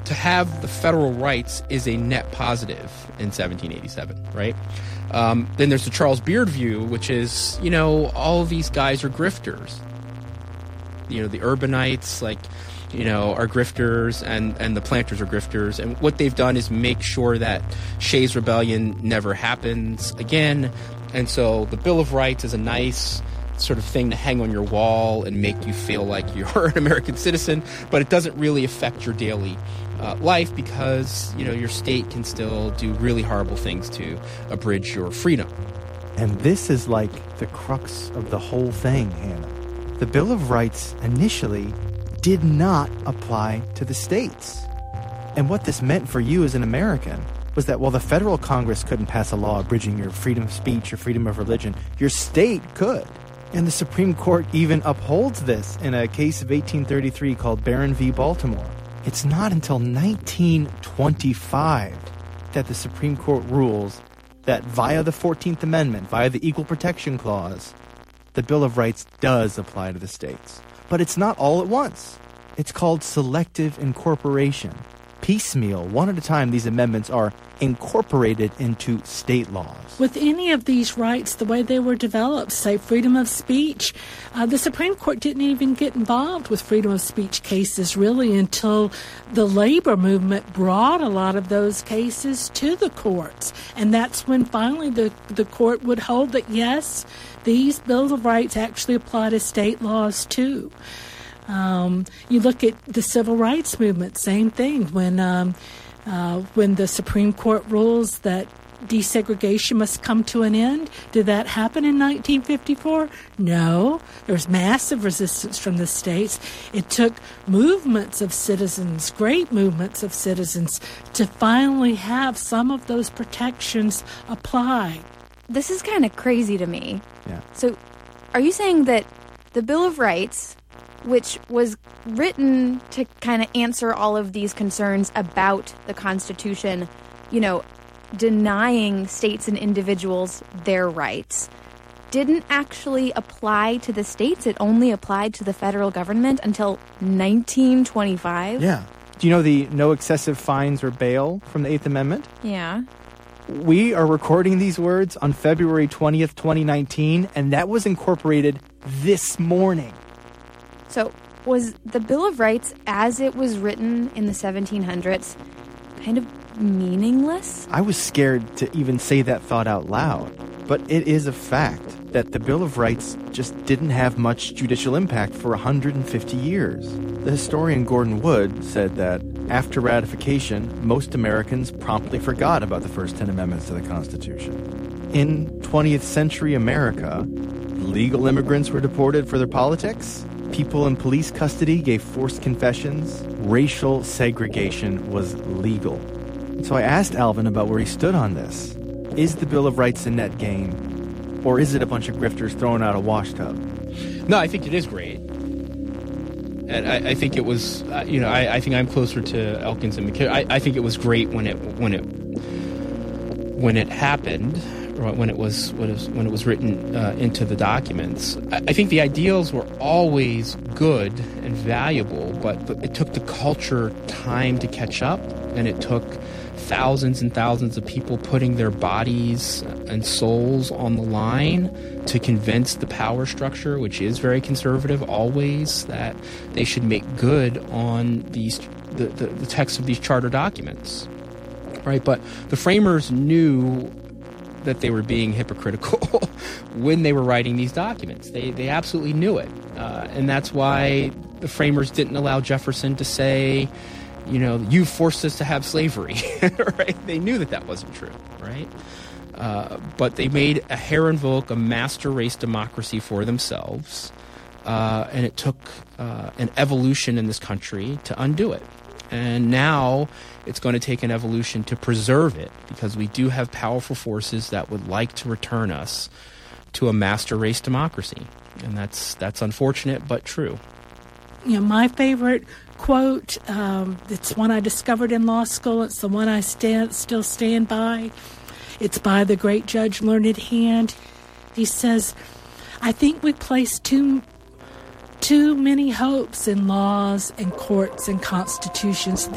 to have the federal rights is a net positive in 1787, right? Then there's the Charles Beard view, which is, all of these guys are grifters. The urbanites, are grifters, and the planters are grifters. And what they've done is make sure that Shays' Rebellion never happens again. And so the Bill of Rights is a nice sort of thing to hang on your wall and make you feel like you're an American citizen, but it doesn't really affect your daily life because, your state can still do really horrible things to abridge your freedom. And this is like the crux of the whole thing, Hannah. The Bill of Rights initially did not apply to the states. And what this meant for you as an American was that while the federal Congress couldn't pass a law abridging your freedom of speech or freedom of religion, your state could. And the Supreme Court even upholds this in a case of 1833 called Barron v. Baltimore. It's not until 1925 that the Supreme Court rules that via the 14th Amendment, via the Equal Protection Clause, the Bill of Rights does apply to the states. But it's not all at once. It's called selective incorporation. Piecemeal, one at a time, these amendments are incorporated into state laws. With any of these rights, the way they were developed, say freedom of speech, the Supreme Court didn't even get involved with freedom of speech cases really until the labor movement brought a lot of those cases to the courts. And that's when finally the court would hold that, yes, these Bills of Rights actually apply to state laws too. You look at the civil rights movement, same thing. When the Supreme Court rules that desegregation must come to an end, did that happen in 1954? No. There was massive resistance from the states. It took movements of citizens, great movements of citizens, to finally have some of those protections apply. This is kind of crazy to me. Yeah. So are you saying that the Bill of Rights, which was written to kind of answer all of these concerns about the Constitution, denying states and individuals their rights, didn't actually apply to the states? It only applied to the federal government until 1925? Yeah. Do you know the no excessive fines or bail from the Eighth Amendment? Yeah. We are recording these words on February 20th, 2019, and that was incorporated this morning. So, was the Bill of Rights, as it was written in the 1700s, kind of meaningless? I was scared to even say that thought out loud, but it is a fact that the Bill of Rights just didn't have much judicial impact for 150 years. The historian Gordon Wood said that after ratification, most Americans promptly forgot about the first 10 amendments to the Constitution. In 20th century America, legal immigrants were deported for their politics. People in police custody gave forced confessions. Racial segregation was legal. So I asked Alvin about where he stood on this. Is the Bill of Rights a net gain? Or is it a bunch of grifters throwing out a wash tub? No, I think it is great. And I think it was, I think I'm closer to Elkins and McKay. I think it was great when it happened, or when it was written into the documents. I think the ideals were always good and valuable, but it took the culture time to catch up, and it took thousands and thousands of people putting their bodies and souls on the line to convince the power structure, which is very conservative always, that they should make good on the text of these charter documents, right? But the framers knew that they were being hypocritical when they were writing these documents. They absolutely knew it, and that's why the framers didn't allow Jefferson to say, you forced us to have slavery, right? They knew that wasn't true, right? But they made a Herrenvolk, a master race democracy for themselves, and it took an evolution in this country to undo it. And now it's going to take an evolution to preserve it, because we do have powerful forces that would like to return us to a master race democracy. And that's unfortunate, but true. My favorite quote, it's one I discovered in law school. It's the one I still stand by. It's by the great Judge Learned Hand. He says, "I think we place too many hopes in laws and courts and constitutions.